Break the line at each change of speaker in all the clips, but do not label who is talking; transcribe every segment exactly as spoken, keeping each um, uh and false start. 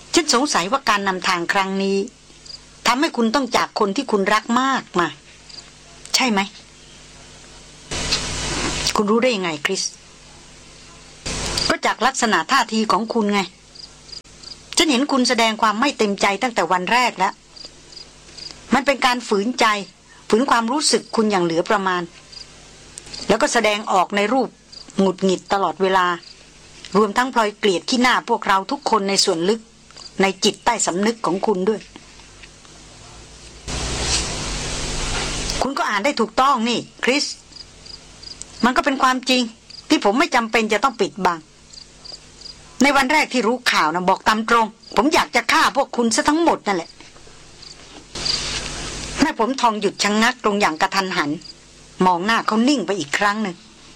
ฉันสงสัยว่าการนำทางครั้งนี้ทำให้คุณต้องจากคนที่คุณรักมากมาใช่ไหมคุณรู้ได้ยังไงคริสก็จากลักษณะท่าทีของคุณไงฉันเห็นคุณแสดงความไม่เต็มใจตั้งแต่วันแรกแล้วมันเป็นการฝืนใจฝืนความรู้สึกคุณอย่างเหลือประมาณแล้วก็แสดงออกในรูปหงุดหงิดตลอดเวลารวมทั้งพลอยเกลียดขี้หน้าพวกเราทุกคนในส่วนลึกในจิตใต้สำนึกของคุณด้วยคุณก็อ่านได้ถูกต้องนี่คริสมันก็เป็นความจริงที่ผมไม่จำเป็นจะต้องปิดบังในวันแรกที่รู้ข่าวนะบอกตามตรงผมอยากจะฆ่าพวกคุณซะทั้งหมดนั่นแหละแม่ผมทองหยุดชะ ง, งักตรงอย่างกระทันหันมองหน้าเขานิ่งไปอีกครั้งหนึ่ง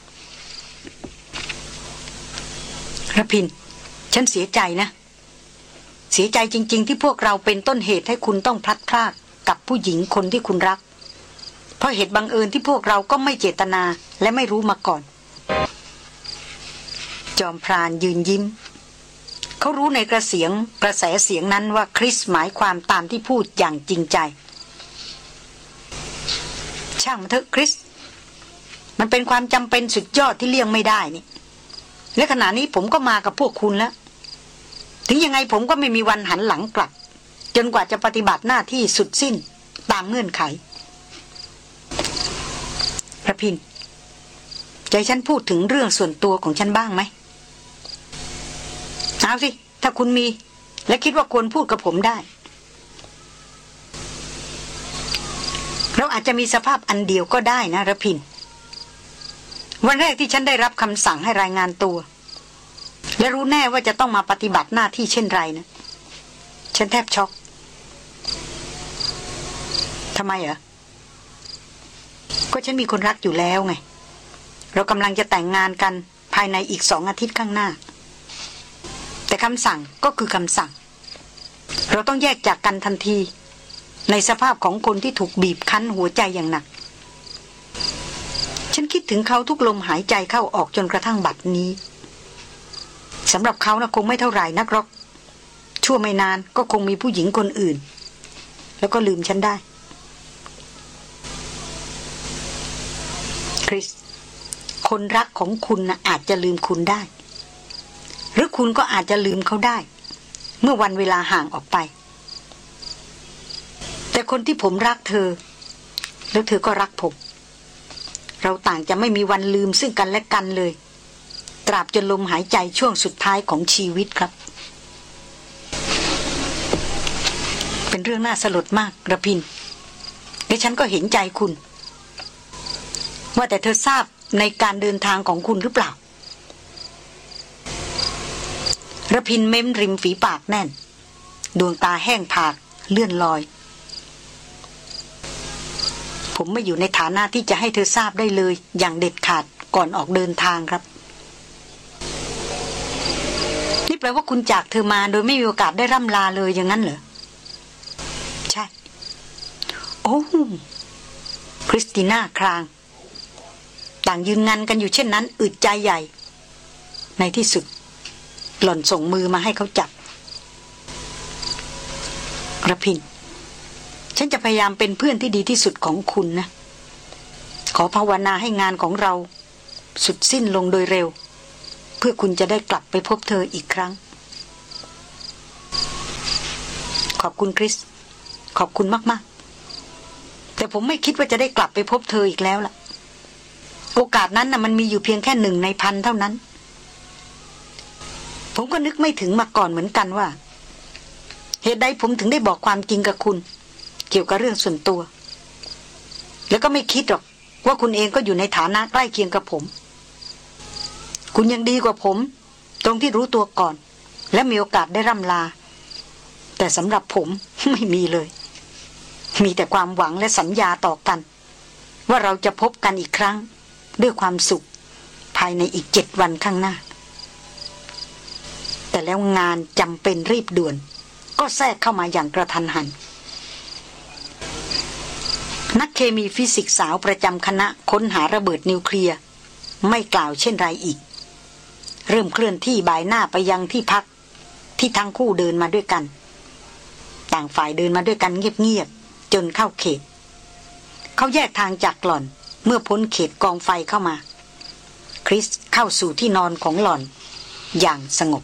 ระพินฉันเสียใจนะเสียใจจริงๆที่พวกเราเป็นต้นเหตุให้คุณต้องพลัดพรากกับผู้หญิงคนที่คุณรักเพราะเหตุบังเอิญที่พวกเราก็ไม่เจตนาและไม่รู้มาก่อนจอมพรานยืนยิ้มเขารู้ในกระเสียงกระแสเสียงนั้นว่าคริสหมายความตามที่พูดอย่างจริงใจช่างมันเถอะคริสมันเป็นความจำเป็นสุดยอดที่เลี่ยงไม่ได้นี่และขณะนี้ผมก็มากับพวกคุณแล้วถึงยังไงผมก็ไม่มีวันหันหลังกลับจนกว่าจะปฏิบัติหน้าที่สุดสิ้นตามเงื่อนไขพระพินใจฉันพูดถึงเรื่องส่วนตัวของฉันบ้างไหมเอาสิถ้าคุณมีและคิดว่าควรพูดกับผมได้เราอาจจะมีสภาพอันเดียวก็ได้นะระพินวันแรกที่ฉันได้รับคำสั่งให้รายงานตัวและรู้แน่ว่าจะต้องมาปฏิบัติหน้าที่เช่นไรนะฉันแทบช็อกทำไมเหรอก็ฉันมีคนรักอยู่แล้วไงเรากำลังจะแต่งงานกันภายในอีกสองอาทิตย์ข้างหน้าแต่คำสั่งก็คือคำสั่งเราต้องแยกจากกันทันทีในสภาพของคนที่ถูกบีบคั้นหัวใจอย่างหนักฉันคิดถึงเขาทุกลมหายใจเข้าออกจนกระทั่งบัดนี้สำหรับเขานะคงไม่เท่าไหร่นักหรอกชั่วไม่นานก็คงมีผู้หญิงคนอื่นแล้วก็ลืมฉันได้คริสคนรักของคุณนะอาจจะลืมคุณได้หรือคุณก็อาจจะลืมเขาได้เมื่อวันเวลาห่างออกไปแต่คนที่ผมรักเธอแล้วเธอก็รักผมเราต่างจะไม่มีวันลืมซึ่งกันและกันเลยตราบจนลมหายใจช่วงสุดท้ายของชีวิตครับเป็นเรื่องน่าสลดมากระพินและฉันก็เห็นใจคุณว่าแต่เธอทราบในการเดินทางของคุณหรือเปล่าระพินเม้มริมฝีปากแน่นดวงตาแห้งผากเลื่อนลอยผมไม่อยู่ในฐานะที่จะให้เธอทราบได้เลยอย่างเด็ดขาดก่อนออกเดินทางครับนี่แปลว่าคุณจากเธอมาโดยไม่มีโอกาสได้ร่ำลาเลยอย่างนั้นเหรอใช่โอ้คริสติน่าครางต่างยืนงันกันอยู่เช่นนั้นอึดใจใหญ่ในที่สุดหล่อนส่งมือมาให้เขาจับระพินฉันจะพยายามเป็นเพื่อนที่ดีที่สุดของคุณนะขอภาวนาให้งานของเราสุดสิ้นลงโดยเร็วเพื่อคุณจะได้กลับไปพบเธออีกครั้งขอบคุณคริสขอบคุณมากๆแต่ผมไม่คิดว่าจะได้กลับไปพบเธออีกแล้วล่ะโอกาสนั้นน่ะมันมีอยู่เพียงแค่หนึ่งในพันเท่านั้นผมก็นึกไม่ถึงมาก่อนเหมือนกันว่าเหตุใดผมถึงได้บอกความจริงกับคุณเกี่ยวกับเรื่องส่วนตัวแล้วก็ไม่คิดหรอกว่าคุณเองก็อยู่ในฐานะใกล้เคียงกับผมคุณยังดีกว่าผมตรงที่รู้ตัวก่อนและมีโอกาสได้ร่ำลาแต่สำหรับผมไม่มีเลยมีแต่ความหวังและสัญญาต่อกันว่าเราจะพบกันอีกครั้งด้วยความสุขภายในอีกเจ็ดวันข้างหน้าแต่แล้วงานจำเป็นรีบด่วนก็แทรกเข้ามาอย่างกระทันหันนักเคมีฟิสิกส์สาวประจำคณะค้นหาระเบิดนิวเคลียร์ไม่กล่าวเช่นไรอีกเริ่มเคลื่อนที่บ่ายหน้าไปยังที่พักที่ทั้งคู่เดินมาด้วยกันต่างฝ่ายเดินมาด้วยกันเงียบๆจนเข้าเขตเขาแยกทางจากหล่อนเมื่อพ้นเขตกองไฟเข้ามาคริสเข้าสู่ที่นอนของหล่อนอย่างสงบ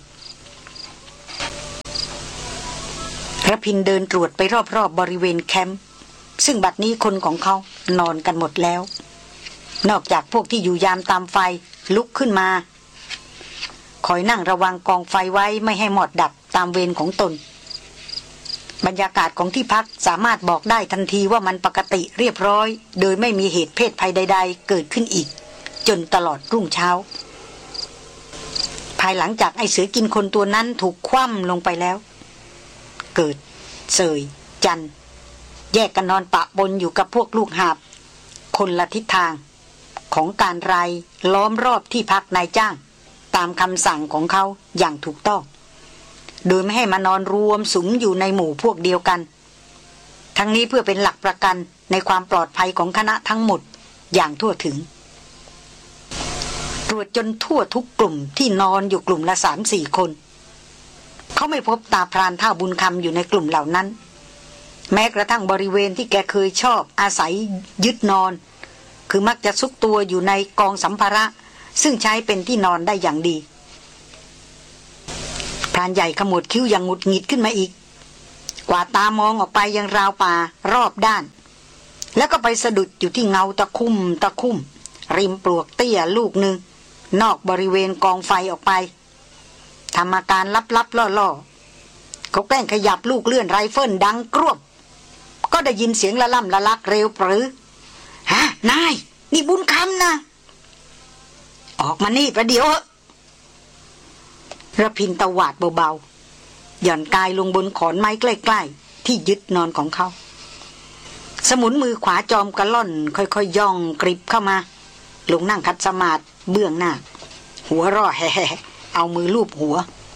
ระพินเดินตรวจไปรอบๆ บบริเวณแคมป์ซึ่งบัดนี้คนของเขานอนกันหมดแล้วนอกจากพวกที่อยู่ยามตามไฟลุกขึ้นมาคอยนั่งระวังกองไฟไว้ไม่ให้หมดดับตามเวรของตนบรรยากาศของที่พักสามารถบอกได้ทันทีว่ามันปกติเรียบร้อยโดยไม่มีเหตุเพศภัยใดๆเกิดขึ้นอีกจนตลอดรุ่งเช้าภายหลังจากไอ้เสือกินคนตัวนั้นถูกคว่ำลงไปแล้วเกิดเสยจันแยกกันนอนปะปนอยู่กับพวกลูกหาบคนละทิศทางของการไรล้อมรอบที่พักนายจ้างตามคำสั่งของเขาอย่างถูกต้องโดยไม่ให้มานอนรวมสุมอยู่ในหมู่พวกเดียวกันทั้งนี้เพื่อเป็นหลักประกันในความปลอดภัยของคณะทั้งหมดอย่างทั่วถึงตรวจจนทั่วทุกกลุ่มที่นอนอยู่กลุ่มละสามสี่คนเขาไม่พบตาพรานเท่าบุญคำอยู่ในกลุ่มเหล่านั้นแม้กระทั่งบริเวณที่แกเคยชอบอาศัยยึดนอนคือมักจะซุกตัวอยู่ในกองสัมภาระซึ่งใช้เป็นที่นอนได้อย่างดีพรานใหญ่ขมวดคิ้วอย่างหงุดหงิดขึ้นมาอีกกว่าตามองออกไปยังราวป่ารอบด้านแล้วก็ไปสะดุดอยู่ที่เงาตะคุ่มตะคุ่มริมปลวกเตี้ยลูกหนึ่งนอกบริเวณกองไฟออกไปทำอาการลับๆล่อๆเขาแกล้งขยับลูกเลื่อนไรเฟิลดังกรวบก็ได้ยินเสียงละล่ำละลักเร็วปรือฮะนายนี่บุญคำนะออกมานี่ประเดี๋ยวระพินตวาดเบาๆหย่อนกายลงบนขอนไม้ใกล้ๆที่ยึดนอนของเขาสมุนมือขวาจอมกระล่อนค่อยๆ ยย่องกริบเข้ามาลงนั่งคัดสมาธิเบื้องหน้าหัวร่อแฮ่ๆเอามือลูบหัว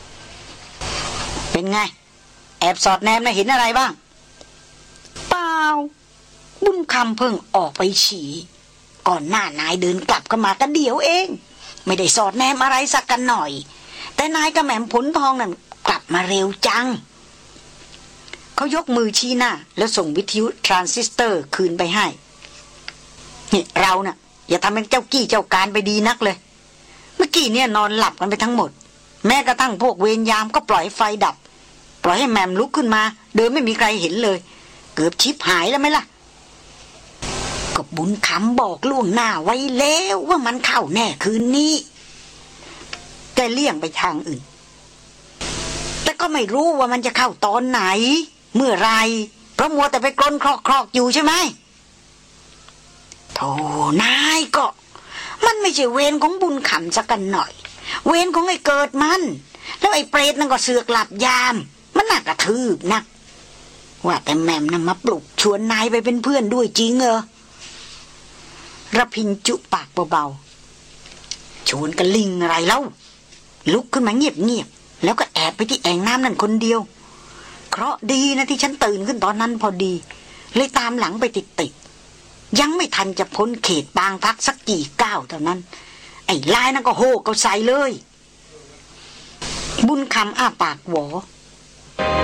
เป็นไงแอบสอดแนมนะเห็นอะไรบ้างเปล่าบุญคำเพิ่งออกไปฉี่ก่อนหน้านายเดินกลับกันมากันเดียวเองไม่ได้สอดแนมอะไรสักกันหน่อยแต่นายกับแหม่มผลทองนั่นกลับมาเร็วจังเขายกมือชี้หน้าแล้วส่งวิทยุทรานซิสเตอร์คืนไปให้นี่เราน่ะอย่าทำเป็นเจ้ากี้เจ้าการไปดีนักเลยเมื่อกี้เนี่ยนอนหลับกันไปทั้งหมดแม้กระทั่งพวกเวรยามก็ปล่อยไฟดับปล่อยให้แหม่มลุกขึ้นมาโดยไม่มีใครเห็นเลยเกือบชิบหายแล้วไหมล่ะก็บุญคำบอกล่วงหน้าไว้แล้วว่ามันเข้าแน่คืนนี้แกเลี่ยงไปทางอื่นแต่ก็ไม่รู้ว่ามันจะเข้าตอนไหนเมื่อไรเพราะมัวแต่ไปกลนคลอกๆอยู่ใช่ไหมโธ่นายก็มันไม่ใช่เวรของบุญคำสักกันหน่อยเวรของไอ้เกิดมันแล้วไอ้เปรตนั่นก็เสือกหลับยามมันน่ากระทืบนักว่าแต่แม่มน่ะมาปลุกชวนนายไปเป็นเพื่อนด้วยจริงเหรอระพินจุปากเบาๆชวนกันลิงอะไรเล่าลุกขึ้นมาเงียบๆแล้วก็แอบไปที่แอ่งน้ำนั่นคนเดียวเคราะห์ดีนะที่ฉันตื่นขึ้นตอนนั้นพอดีเลยตามหลังไปติดๆยังไม่ทันจะพ้นเขตบางพักสักกี่ก้าวเท่านั้นไอ้ลายนั่นก็โหกเอาใส่เลยบุญคำอ้าปากหวอ